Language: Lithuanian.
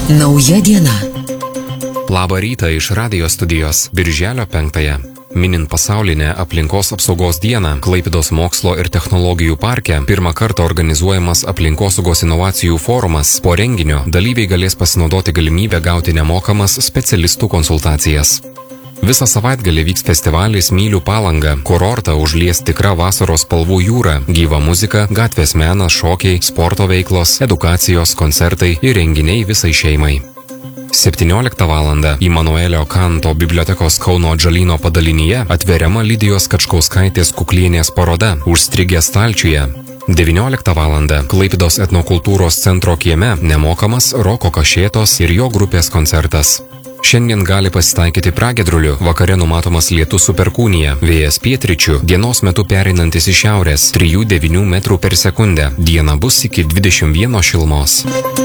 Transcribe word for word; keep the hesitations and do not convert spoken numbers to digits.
Nauja diena. Labą rytą iš radijo studijos Birželio penktąją. Minint pasaulinę aplinkos apsaugos dieną, Klaipėdos mokslo ir technologijų parke pirmą kartą organizuojamas aplinkosaugos inovacijų forumas. Po renginio dalyviai galės pasinaudoti galimybę gauti nemokamas specialistų konsultacijas. Visą savaitgalį vyks festivalis Myliu Palangą. Kurortą užlies tikra vasaros spalvų jūra, gyva muzika, gatvės menas, šokiai, sporto veiklos, edukacijos, koncertai ir renginiai visai šeimai. septynioliktą valandą Imanuelio Kanto bibliotekos Kauno Atžalyno padalinyje atveriama Lidijos Kačkauskaitės Kuklienės paroda Užstrigę stalčiuje. devynioliktą valandą Klaipėdos etnokultūros centro kieme nemokamas Roko Kašėtos ir jo grupės koncertas. Šiandien gali pasitaikyti pragiedrulių, vakare numatomas lietus su perkūnija, vėjas pietryčių, dienos metu pereinantis iš šiaurės, trijų devynių metrų per sekundę, diena bus iki dvidešimt vienos šilumos.